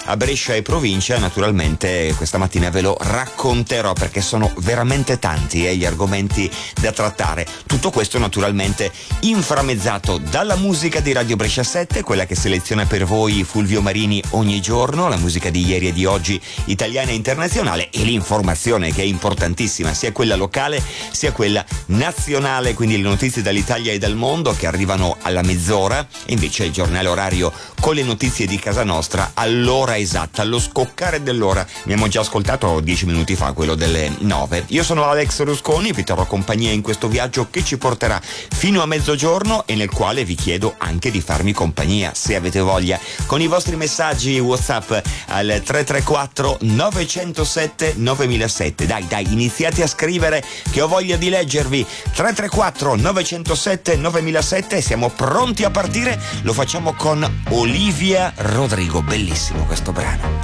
a Brescia e provincia, naturalmente questa mattina ve lo racconterò perché sono veramente tanti gli argomenti da trattare. Tutto questo naturalmente inframmezzato dalla musica di Radio Brescia 7, quella che seleziona per voi Fulvio Marini ogni giorno, la musica di ieri e di oggi, italiana e internazionale, e l'informazione che è importantissima, sia quella locale sia quella nazionale, quindi le notizie dall'Italia e dal mondo che arrivano alla mezz'ora, e invece il giornale orario con le notizie di casa nostra all'ora esatta, allo scoccare dell'ora. Abbiamo già ascoltato 10 minuti fa quello delle 9. Io sono Alex Rusconi, vi terrò compagnia in questo viaggio che ci porterà fino a mezzogiorno e nel quale vi chiedo anche di farmi compagnia, se avete voglia, con i vostri messaggi WhatsApp al 334 907 9007. Dai, iniziate a scrivere che ho voglia di leggervi. 334 907 9007, siamo pronti a partire. Lo facciamo con Olivia Rodrigo, bellissimo questo brano.